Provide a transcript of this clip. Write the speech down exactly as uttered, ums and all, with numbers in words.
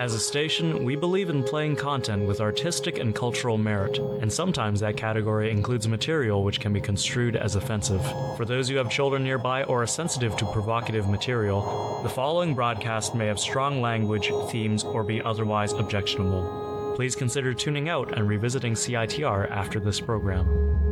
As a station, we believe in playing content with artistic and cultural merit, and sometimes that category includes material which can be construed as offensive. For those who have children nearby or are sensitive to provocative material, the following broadcast may have strong language, themes, or be otherwise objectionable. Please consider tuning out and revisiting C I T R after this program.